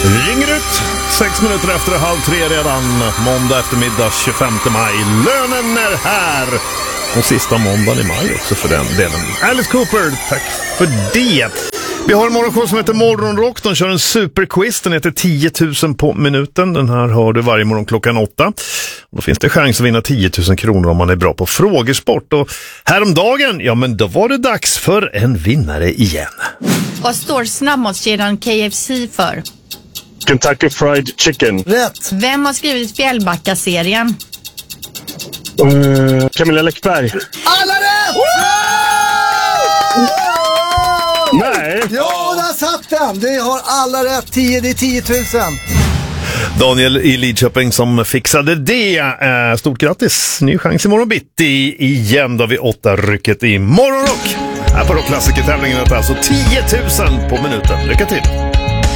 Ringer ut 6 minuter efter 2:30 redan. Måndag eftermiddag 25 maj. Lönen är här. Och sista måndagen i maj också för den delen. Alice Cooper, tack för det. Vi har en morgonshow som heter Morgonrock. De kör en superquiz. Den heter 10 000 på minuten. Den här hör du varje morgon klockan 8. Då finns det chans att vinna 10 000 kronor om man är bra på frågesport. Och häromdagen, ja men då var det dags för en vinnare igen. Vad står snabbmatskedjan KFC för? Kentucky Fried Chicken. Rätt. Vem har skrivit Fjällbacka-serien? Camilla Läckberg. Alla rätt! Nej. Ja, där satt den. Det har alla rätt. 10, det är 10 000. Daniel i Lidköping som fixade det. Stort grattis. Ny chans imorgon bitti igen då vi 8-rycket i Morgonrock. Här på Rockklassiker-tävlingen är det alltså 10 000 på minuten. Lycka till!